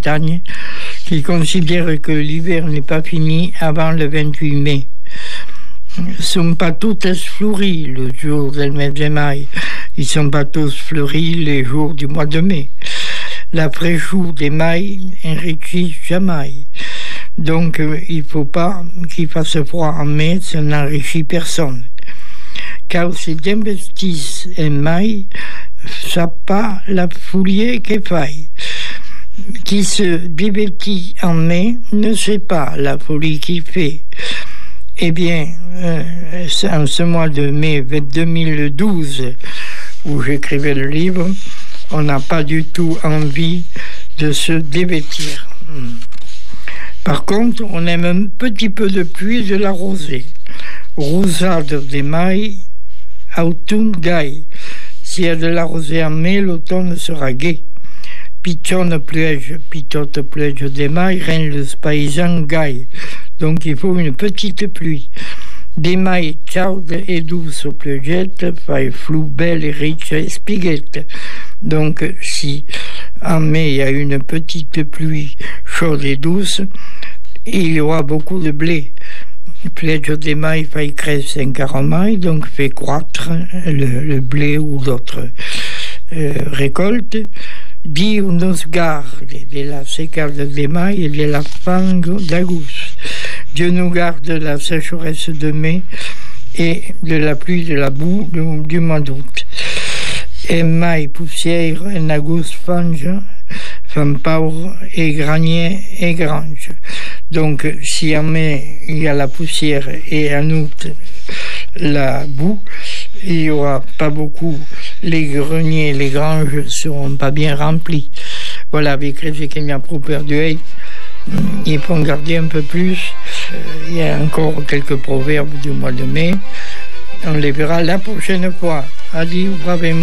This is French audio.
Bretagne, qui considèrent que l'hiver n'est pas fini avant le 28 mai. Ils ne sont pas tous fleuris le jour del mes de mai. Ils ne sont pas tous fleuris les jours du mois de mai. La fraîcheur des mai enrichit jamais. Donc, il ne faut pas qu'il fasse froid en mai, ça n'enrichit personne. Car si t'investissent en mai, ça pas la folie qui faille. Qui se divertit en mai ne sait pas la folie qu'il fait. Eh bien, en ce mois de mai 2012, où j'écrivais le livre, on n'a pas du tout envie de se dévêtir. Par contre, on aime un petit peu de pluie et de la rosée. Roussade des mailles, automne gai. S'il y a de la rosée en mai, l'automne sera gai. Pitonne pluège, pitote pluège des mailles, rend le paysan gai. Donc il faut une petite pluie. Des mailles chaudes et douces aux pluiettes, faille flou belle et riche et spiguette. Donc si en mai il y a une petite pluie chaude et douce, il y aura beaucoup de blé. Pluège des mailles faille crèche 5 mailles, donc fait croître le blé ou d'autres récoltes. Dieu nous garde de la sécade des mailles et de la fangue d'agoust. Dieu nous garde de la sécheresse de mai et de la pluie, de la boue du mois d'août. Et maille, poussière, et agoust, fange, femme pauvre, et granier, et grange. Donc, si en mai, il y a la poussière et en août, la boue, il n'y aura pas beaucoup, les greniers, les granges ne seront pas bien remplis. Voilà, avec les qu'il y a trop perdu, il faut en garder un peu plus. Il y a encore quelques proverbes du mois de mai. On les verra la prochaine fois. Adieu, bravement.